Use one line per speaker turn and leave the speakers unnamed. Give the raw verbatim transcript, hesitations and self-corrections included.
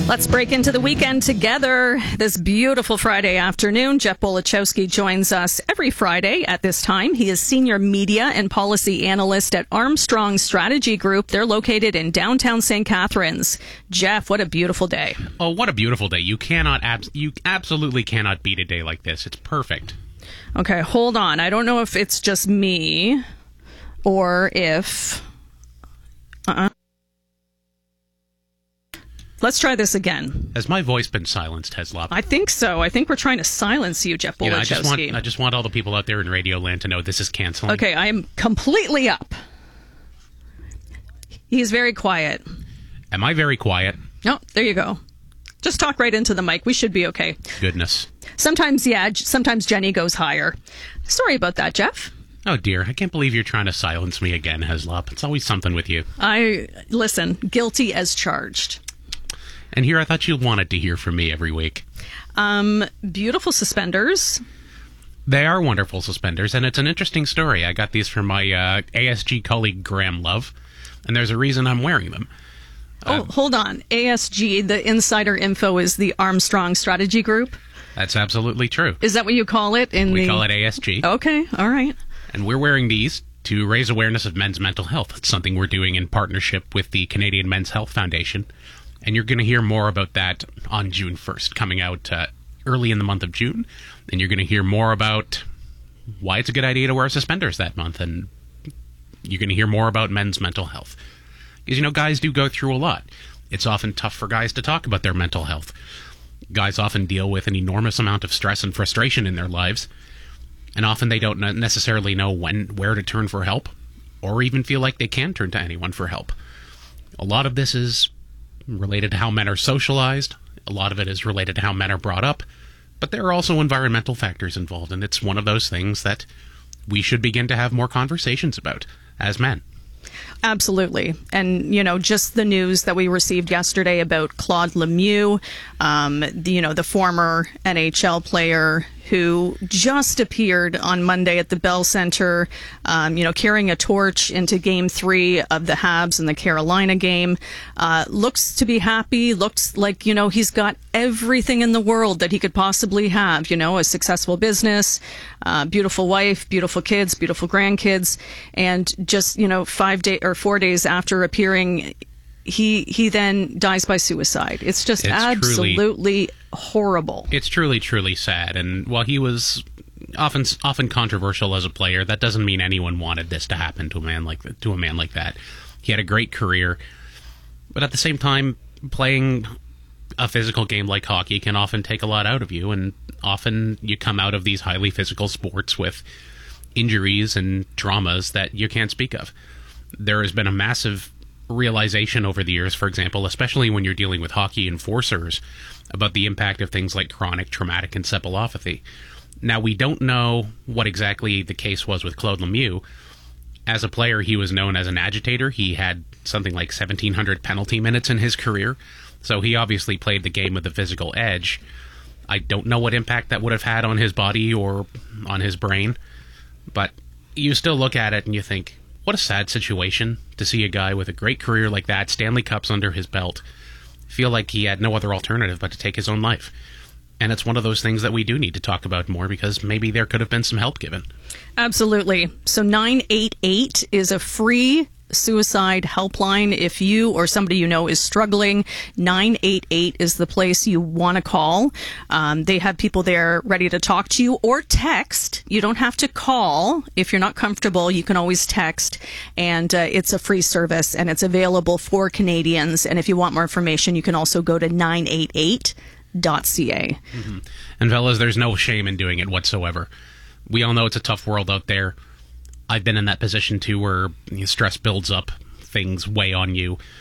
Let's break into the weekend together this beautiful Friday afternoon. Jeff Bolachowski joins us every Friday at this time. He is Senior Media and Policy Analyst at Armstrong Strategy Group. They're located in downtown Saint Catharines. Jeff, what a beautiful day.
Oh, what a beautiful day. You cannot, abs- you absolutely cannot beat a day like this. It's perfect.
Okay, hold on. I don't know if it's just me or if... Uh-uh. Let's try this again.
Has my voice been silenced, Heslop?
I think so. I think we're trying to silence you, Jeff Bolachowski.
You know, I just want, I just want all the people out there in Radio Land to know this is canceling.
Okay, I am completely up. He's very quiet.
Am I very quiet?
No, there you go. Just talk right into the mic. We should be okay.
Goodness.
Sometimes, yeah, sometimes Jenny goes higher. Sorry about that, Jeff.
Oh, dear. I can't believe you're trying to silence me again, Heslop. It's always something with you.
I, listen, guilty as charged.
And here I thought you wanted to hear from me every week.
Um, beautiful suspenders.
They are wonderful suspenders, and it's an interesting story. I got these from my uh, A S G colleague, Graham Love, and there's a reason I'm wearing them.
Oh, uh, hold on. A S G, the insider info is the Armstrong Strategy Group?
That's absolutely true.
Is that what you call it? In
we
the...
call it A S G.
Okay, all right.
And we're wearing these to raise awareness of men's mental health. It's something we're doing in partnership with the Canadian Men's Health Foundation. And you're going to hear more about that on June first, coming out uh, early in the month of June. And you're going to hear more about why it's a good idea to wear suspenders that month. And you're going to hear more about men's mental health. Because, you know, guys do go through a lot. It's often tough for guys to talk about their mental health. Guys often deal with an enormous amount of stress and frustration in their lives. And often they don't necessarily know when, where to turn for help, or even feel like they can turn to anyone for help. A lot of this is related to how men are socialized. A lot of it is related to how men are brought up. But there are also environmental factors involved, and it's one of those things that we should begin to have more conversations about as men.
Absolutely. And, you know, just the news that we received yesterday about Claude Lemieux, um, the, you know, the former N H L player who just appeared on Monday at the Bell Center, um, you know, carrying a torch into Game three of the Habs and the Carolina game. Uh, looks to be happy, looks like, you know, he's got everything in the world that he could possibly have, you know, a successful business, uh, beautiful wife, beautiful kids, beautiful grandkids. And just, you know, five days or four days after appearing, he he then dies by suicide. It's just
it's
absolutely
truly,
horrible.
It's truly, truly sad. And while he was often often controversial as a player, that doesn't mean anyone wanted this to happen to a man like to a man like that. He had a great career, but at the same time, playing a physical game like hockey can often take a lot out of you, and often you come out of these highly physical sports with injuries and traumas that you can't speak of. There has been a massive realization over the years, for example, especially when you're dealing with hockey enforcers, about the impact of things like chronic traumatic encephalopathy. Now, we don't know what exactly the case was with Claude Lemieux. As a player, he was known as an agitator. He had something like seventeen hundred penalty minutes in his career, so he obviously played the game with a physical edge. I don't know what impact that would have had on his body or on his brain, but you still look at it and you think, what a sad situation to see a guy with a great career like that, Stanley Cups under his belt, feel like he had no other alternative but to take his own life. And it's one of those things that we do need to talk about more, because maybe there could have been some help given.
Absolutely. So nine eight eight is a free suicide helpline. If you or somebody you know is struggling, nine eight eight is the place you want to call. Um, they have people there ready to talk to you, or text. You don't have to call. If you're not comfortable, you can always text. And uh, it's a free service, and it's available for Canadians. And if you want more information, you can also go to nine eight eight dot c a.
Mm-hmm. And fellas, there's no shame in doing it whatsoever. We all know it's a tough world out there. I've been in that position too, where stress builds up, things weigh on you.